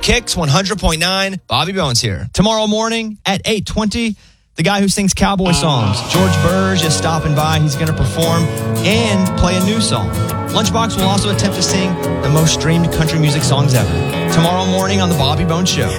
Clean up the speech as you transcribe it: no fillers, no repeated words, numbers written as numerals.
Kicks 100.9. Bobby Bones here. Tomorrow morning at 8:20, the guy who sings cowboy songs, George Burge, is stopping by. He's going to perform and play a new song. Lunchbox will also attempt to sing the most streamed country music songs ever. Tomorrow morning on The Bobby Bones Show.